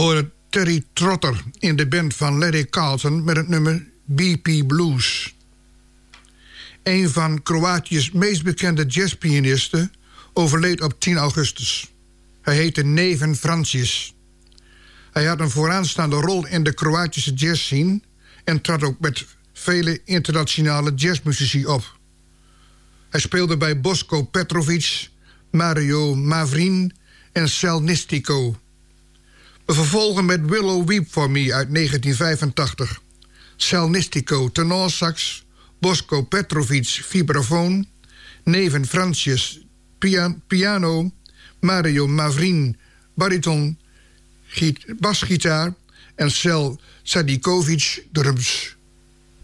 horen Terry Trotter in de band van Larry Carlton met het nummer BP Blues. Een van Kroatië's meest bekende jazzpianisten overleed op 10 augustus. Hij heette Neven Francius. Hij had een vooraanstaande rol in de Kroatische jazzscene en trad ook met vele internationale jazzmuzici op. Hij speelde bij Boško Petrović, Mario Mavrin en Sal Nistico. We vervolgen met Willow Weep For Me uit 1985. Sal Nistico tenorsax, Boško Petrović vibrafoon, Neven Francius piano, Mario Mavrin bariton, basgitaar en Sal Sadiković drums.